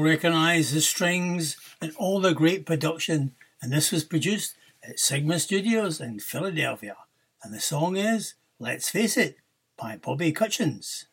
recognise the strings and all the great production, and this was produced at Sigma Studios in Philadelphia, and the song is Let's Face It by Bobby Cutchins.